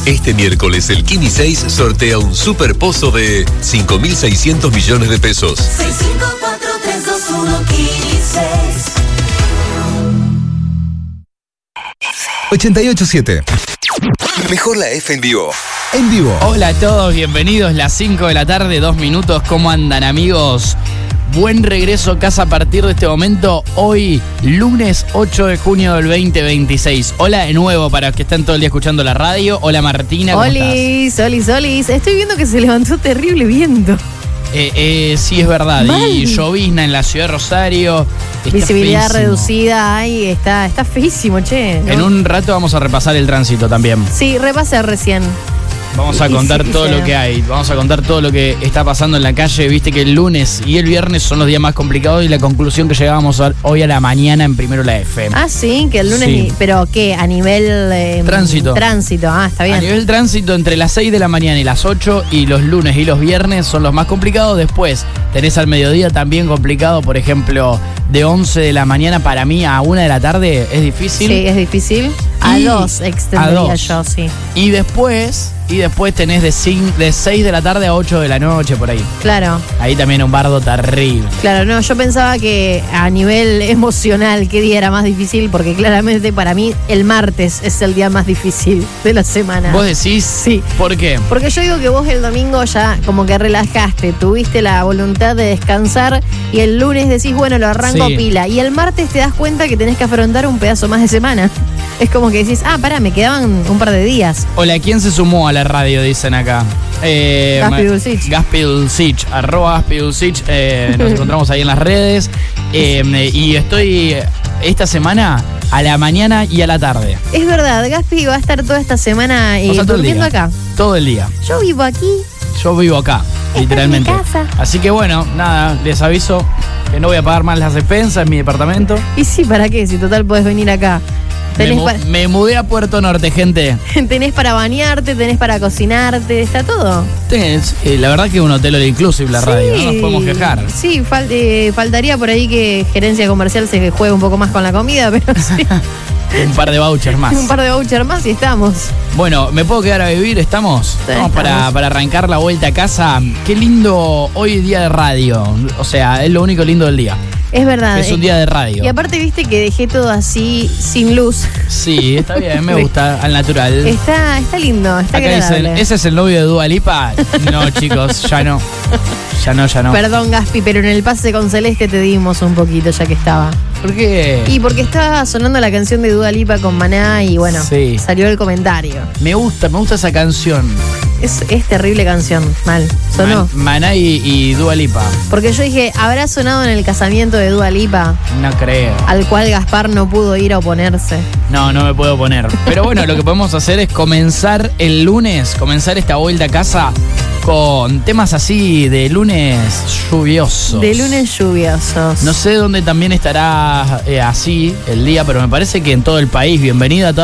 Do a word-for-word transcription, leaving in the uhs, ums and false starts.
Este miércoles el Kini seis sortea un super pozo de cinco mil seiscientos millones de pesos. seis cinco cuatro tres dos uno Kini seis. ochenta y ocho siete. Mejor la F en vivo. En vivo. Hola a todos, bienvenidos, las cinco de la tarde, dos minutos, ¿cómo andan, amigos? Buen regreso a casa a partir de este momento, hoy, lunes ocho de junio del veinte veintiséis. Hola de nuevo para los que están todo el día escuchando la radio. Hola Martina, ¿cómo Olis, estás? olis, olis. Estoy viendo que se levantó terrible viento. Eh, eh, sí, es verdad, Mal. y llovizna en la ciudad de Rosario. Está Visibilidad feísimo. reducida, ay, está, está feísimo, che. ¿no? En un rato vamos a repasar el tránsito también. Sí, repasé recién. Vamos a Y contar sí, todo sí. lo que hay, vamos a contar todo lo que está pasando en la calle. Viste que el lunes y el viernes son los días más complicados y la conclusión que llegábamos a- hoy a la mañana en Primero la F. Ah, sí, que el lunes. Sí. ni- ¿Pero qué? ¿A nivel. eh, Tránsito. Tránsito, ah, está A bien. nivel tránsito, entre las seis de la mañana y las ocho, y los lunes y los viernes son los más complicados. Después tenés al mediodía también complicado, por ejemplo, de once de la mañana para mí a una de la tarde es difícil. Sí, es difícil. A Y- dos extendería a dos. yo, sí. Y después, y después tenés de, cin- de seis de la tarde a ocho de la noche por ahí. Claro, Ahí también un bardo terrible. claro, no, yo pensaba que a nivel emocional, ¿qué día era más difícil? Porque claramente para mí el martes es el día más difícil de la semana. ¿Vos decís? Sí. ¿Por qué? Porque yo digo que vos el domingo ya como que relajaste, tuviste la voluntad de descansar y el lunes decís, bueno, lo arranco Sí. pila. Y el martes te das cuenta que tenés que afrontar un pedazo más de semana. Es como que decís, ah, pará, me quedaban un par de días. Hola, ¿quién se sumó a la radio? Dicen acá. Eh, Gaspi ma- Dulcich. Gaspi Dulcich, arroba Gaspi Dulcich. Eh, nos encontramos ahí en las redes. Eh, y estoy eh, esta semana a la mañana y a la tarde. Es verdad, Gaspi va a estar toda esta semana eh, O sea, todo el durmiendo día. acá. Todo el día. Yo vivo aquí. Yo vivo acá, en literalmente. mi casa. Así que bueno, nada, les aviso que no voy a pagar más las expensas en mi departamento. Y sí, ¿para qué? Si total podés venir acá. Me, Tenés, mu- para, me mudé a Puerto Norte, gente. tenés para bañarte, tenés para cocinarte, está todo. Tenés, eh, la verdad que es un hotel all inclusive la radio, no nos podemos quejar. Sí, fal- eh, faltaría por ahí que gerencia comercial se juegue un poco más con la comida, pero sí. Un par de vouchers más. Un par de vouchers más y estamos. Bueno, ¿me puedo quedar a vivir? ¿Estamos? Sí, Vamos para, estamos. para arrancar la vuelta a casa. Qué lindo hoy día de radio. O sea, es lo único lindo del día. Es verdad. Es un eh, día de radio. Y aparte, viste que dejé todo así, sin luz. Sí, está bien, me gusta, al natural. Está, está lindo, está Acá dicen, agradable. ¿ese es el novio de Dua Lipa? No, chicos, ya no. Ya no, ya no. Perdón, Gaspi, pero en el pase con Celeste te dimos un poquito ya que estaba. ¿Por qué? Y porque estaba sonando la canción de Dua Lipa con Maná y bueno, Sí. salió el comentario. Me gusta, me gusta esa canción. Es, es terrible canción, mal. Sonó. Man- Maná y, y Dua Lipa. Porque yo dije, ¿habrá sonado en el casamiento de Dua Lipa? No creo. Al cual Gaspar no pudo ir a oponerse. No, no me puedo poner. Pero bueno, lo que podemos hacer es comenzar el lunes, comenzar esta vuelta a casa con temas así de lunes lluviosos. De lunes lluviosos. No sé dónde también estará eh, así el día, pero me parece que en todo el país. Bienvenida a toda